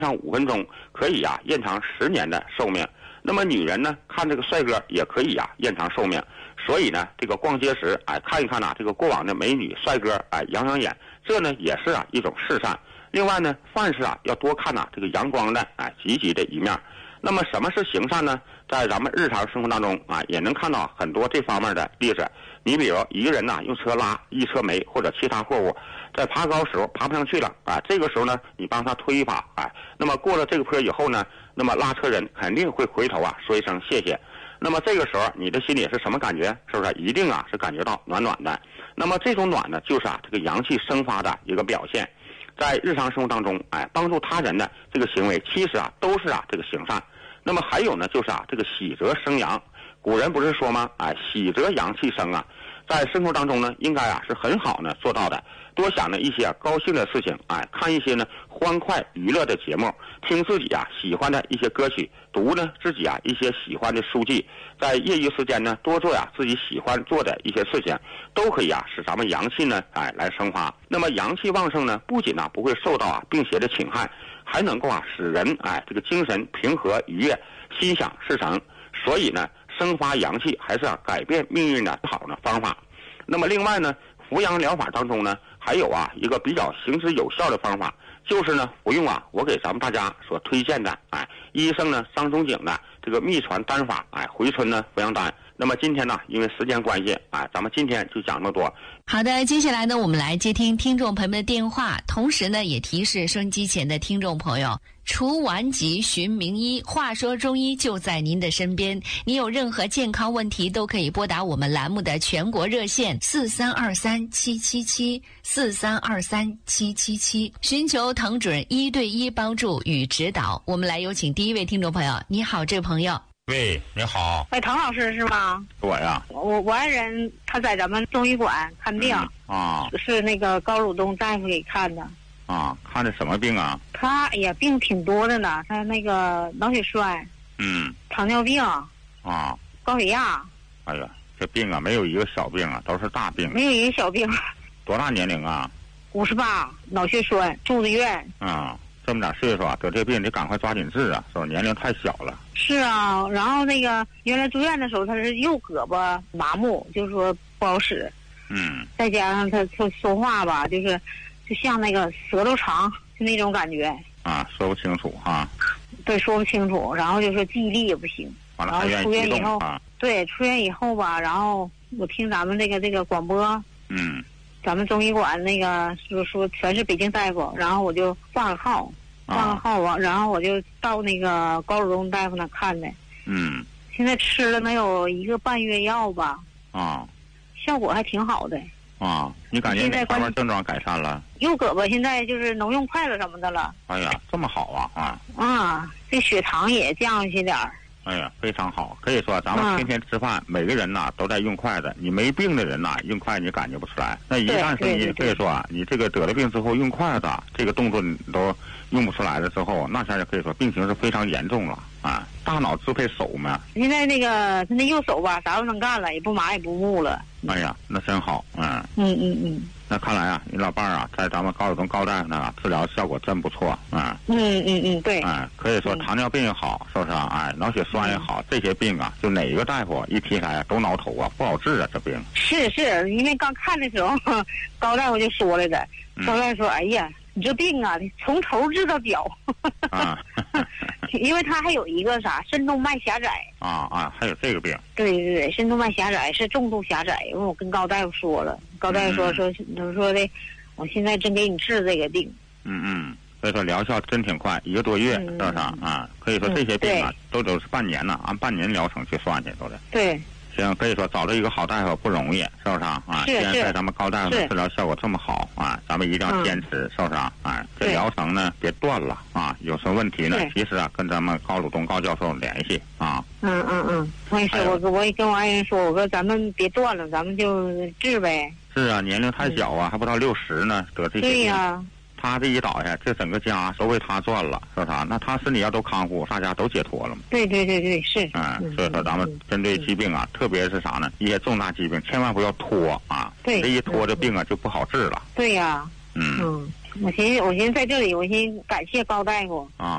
上5分钟可以啊延长10年的寿命。那么女人呢，看这个帅哥也可以啊延长寿命。所以呢，这个逛街时看一看这个过往的美女帅哥养养眼，这呢也是一种试善。另外呢，凡事要多看这个阳光的积极的一面。那么什么是行善呢？在咱们日常生活当中也能看到很多这方面的例子。你比如一个人用车拉一车煤或者其他货物，在爬高时候爬不上去了这个时候呢，你帮他推一把那么过了这个坡以后呢，那么拉车人肯定会回头说一声谢谢。那么这个时候你的心里是什么感觉？是不是一定是感觉到暖暖的？那么这种暖呢，就是这个阳气生发的一个表现。在日常生活当中帮助他人的这个行为，其实都是这个行善。那么还有呢，就是这个喜则生阳。古人不是说吗？喜则阳气生在生活当中呢，应该是很好呢做到的。多想呢一些高兴的事情看一些呢欢快娱乐的节目，听自己喜欢的一些歌曲，读呢自己一些喜欢的书籍。在业余时间呢，多做自己喜欢做的一些事情，都可以使咱们阳气呢来生发。那么阳气旺盛呢，不仅不会受到病邪的侵害，还能够使人这个精神平和愉悦，心想事成。所以呢，生发阳气还是改变命运的好的方法。那么另外呢，扶阳疗法当中呢，还有一个比较行之有效的方法，就是呢服用我给咱们大家所推荐的医生呢张仲景的这个秘传丹法回春呢扶阳丹。那么今天呢，因为时间关系咱们今天就讲这么多。 好的，接下来呢，我们来接听听众朋友们的电话，同时呢，也提示收音机前的听众朋友，除顽疾寻名医，话说中医就在您的身边。你有任何健康问题，都可以拨打我们栏目的全国热线4323777743237777，寻求藤准1对1帮助与指导。我们来有请第一位听众朋友。你好，这位朋友。 喂，你好。 喂，滕老师是吗？ 我呀。 我爱人他在咱们中医馆看病是那个高鲁东大夫给看的看的什么病啊？ 他病挺多的呢，他那个脑血栓，糖尿病高血压。 哎呀，这病没有一个小病都是大病。 没有一个小病。 多大年龄 58，脑血栓，住的院。 这么点岁数得这病得赶快抓紧治是吧？年龄太小了。 是然后那个原来住院的时候他是右胳膊麻木，就是说不好使。再加上他说话吧，就像那个舌头长，就那种感觉。 说不清楚对，说不清楚。然后就说记忆力也不行。 完了， 然后出院以后对， 出院以后吧，然后我听咱们这个广播。咱们中医馆那个说全是北京大夫，然后我就挂个号然后我就到那个高鲁东大夫那看的。现在吃了能有1个半月药吧。效果还挺好的。 你感觉哪方面症状改善了？ 右胳膊现在就是能用筷子什么的了。 哎呀，这么好这血糖也降下去点儿。 哎呀，非常好。可以说咱们天天吃饭，每个人都在用筷子。你没病的人用筷子你感觉不出来。那一旦是你可以说你这个得了病之后用筷子这个动作你都用不出来了之后，那下就可以说病情是非常严重了大脑支配手嘛。 现在那右手吧，啥都能干了，也不麻也不木了。 哎呀，那真好。那看来你老伴儿在咱们高鲁东高大夫那治疗效果真不错。 对。 可以说糖尿病也好，是不是脑血栓也好，这些病就哪一个大夫一提来都挠头不好治这病。 是，因为刚看的时候，高大夫就说来的。高大夫说：“哎呀，你这病你从头治到脚。”因为他还有一个肾动脉狭窄。 还有这个病。 对，肾动脉狭窄是重度狭窄。因为我跟高大夫说了，高大夫说的，我现在真给你治这个病。 所以说疗效真挺快，1个多月，是不是可以说这些病都是半年呢，按半年疗程去算去都得。 对。 行，可以说找到一个好大夫不容易，是不是既然在咱们高大夫治疗效果这么好咱们一定要坚持，是不是这疗程呢别断了有什么问题呢，其实跟咱们高鲁东高教授联系我也是，我也跟我爱人说，我说咱们别断了，咱们就治呗。 是年龄太小还不到60呢，得这些病。 对呀。 他这一倒下，这整个家都为他赚了，是不是那他身体要都康复，大家都解脱了嘛。 对，是。 所以说咱们针对疾病特别是啥呢？一些重大疾病千万不要拖对， 这一拖这病就不好治了。 对呀。 我寻思在这里，我寻思感谢高大夫啊。